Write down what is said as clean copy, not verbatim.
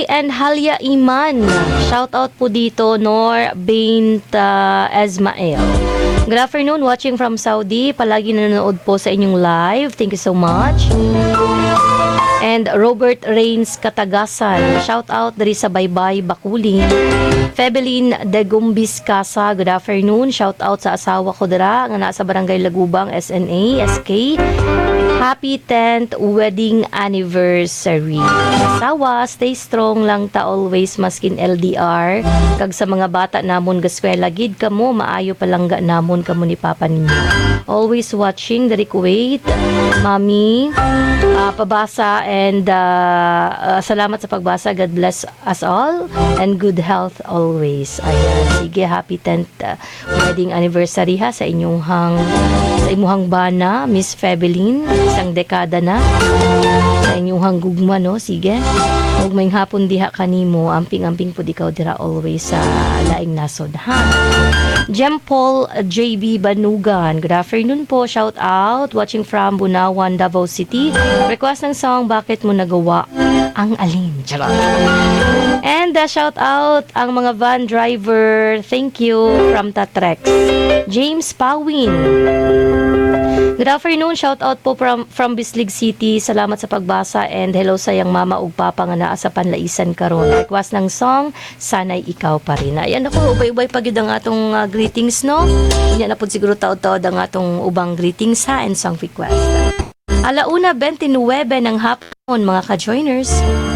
and Halia Iman. Shout out po dito, Nor Bint Esmael. Good afternoon, watching from Saudi. Palagi nanonood po sa inyong live. Thank you so much. And Robert Reigns Katagasan. Shout out dari sa Baybay, Bakulin. Febelin Degumbis Casa. Good afternoon. Shout out sa asawa ko dara nga nasa Barangay Lagubang, SNA, SK. Happy 10th wedding anniversary. Asawa, stay strong lang ta always maskin LDR. Kag sa mga bata namon gaskwela gid kamo maayo palangga namon kamo ni papa ninyo. Always watching dari Kuwait. Mami, pabasa and salamat sa pagbasa. God bless us all and good health always. Ayan, sige, happy 10th wedding anniversary ha sa imuhang bana, Miss Febelin. Isang dekada na sa inyong gugma, no? Sige. Huwag may hapon diha kanimo, amping-amping po ikaw dira always sa laing nasod, ha? Jem Paul JB Banugan. Good afternoon po. Shout out. Watching from Bunawan, Davao City. Request ng song, Bakit Mo Nagawa Ang Alin. Charot. And shout out ang mga van driver. Thank you from Tatrex. James Pawin. Good afternoon, shout out po from Bislig City. Salamat sa pagbasa and hello sa yang mama ug papa nga naa sa panlaisan karon. Request ng song, Sana'y Ikaw Pa Rin. Ayan ako, ubay-ubay pagid ang atong greetings, no? Unya na pud siguro taod-taod ang atong ubang greetings ha and song request. 1:29 ng hapon mga ka-joiners.